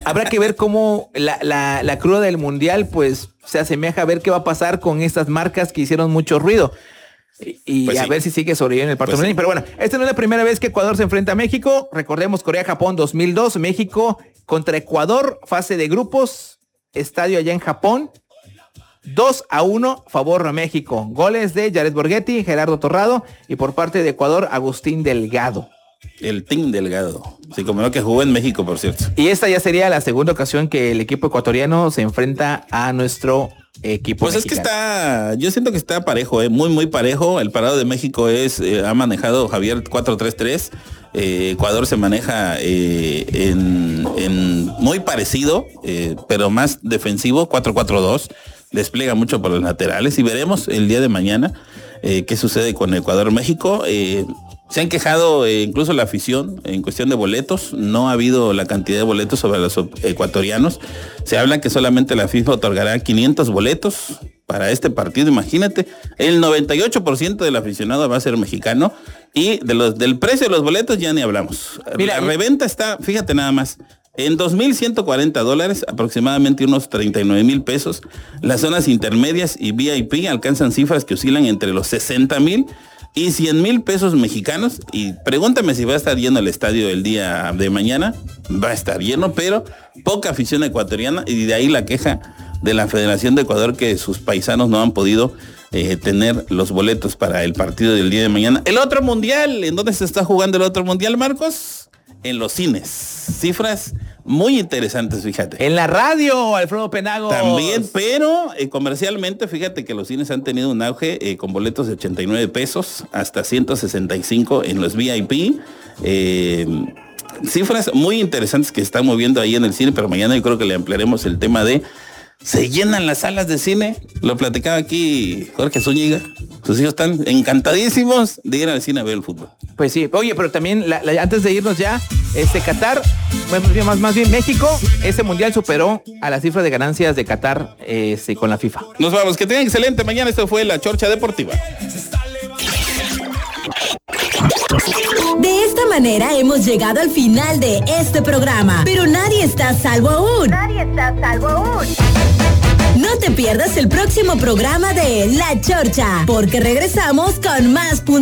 habrá que ver cómo la cruda del Mundial pues se asemeja, a ver qué va a pasar con estas marcas que hicieron mucho ruido. Y pues a ver si sigue sobreviviendo el partido. Pues sí. Pero bueno, esta no es la primera vez que Ecuador se enfrenta a México. Recordemos Corea-Japón 2002, México contra Ecuador, fase de grupos, estadio allá en Japón. 2-1, favor a México. Goles de Jared Borghetti, Gerardo Torrado y por parte de Ecuador, Agustín Delgado. El Team Delgado. Sí, como no, que jugó en México, por cierto. Y esta ya sería la segunda ocasión que el equipo ecuatoriano se enfrenta a nuestro equipo pues mexicano. Yo siento que está parejo, muy, muy parejo. El parado de México ha manejado Javier 4-3-3. Ecuador se maneja en muy parecido, pero más defensivo, 4-4-2. Despliega mucho por los laterales y veremos el día de mañana qué sucede con Ecuador-México. Se han quejado incluso la afición en cuestión de boletos. No ha habido la cantidad de boletos sobre los ecuatorianos. Se habla que solamente la FIFA otorgará 500 boletos para este partido. Imagínate, el 98% del aficionado va a ser mexicano y del precio de los boletos ya ni hablamos. Mira, la reventa está, fíjate nada más, en $2,140, aproximadamente unos 39,000 pesos. Las zonas intermedias y VIP alcanzan cifras que oscilan entre los 60,000 y 100,000 pesos mexicanos. Y pregúntame si va a estar lleno el estadio el día de mañana. Va a estar lleno, pero poca afición ecuatoriana, y de ahí la queja de la Federación de Ecuador que sus paisanos no han podido tener los boletos para el partido del día de mañana. El otro mundial, ¿en dónde se está jugando el otro mundial, Marcos? En los cines. Cifras muy interesantes, fíjate. En la radio, Alfredo Penagos. También, pero comercialmente, fíjate que los cines han tenido un auge con boletos de 89 pesos hasta 165 en los VIP. Cifras muy interesantes que están moviendo ahí en el cine, pero mañana yo creo que le ampliaremos el tema de se llenan las salas de cine. Lo platicaba aquí Jorge Zúñiga. Sus hijos están encantadísimos de ir al cine a ver el fútbol. Pues sí, oye, pero también antes de irnos ya, Qatar, más bien México, ese mundial superó a la cifra de ganancias de Qatar con la FIFA. Nos vamos, que tengan excelente mañana. Esto fue La Chorcha Deportiva. De esta manera hemos llegado al final de este programa, pero nadie está a salvo aún. No te pierdas el próximo programa de La Chorcha, porque regresamos con más puntos.